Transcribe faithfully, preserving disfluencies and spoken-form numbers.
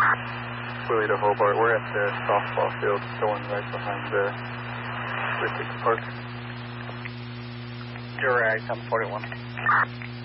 Willie to Hobart. We're at the softball field, the one right behind the Ricketts Park. Direct, I'm forty-one.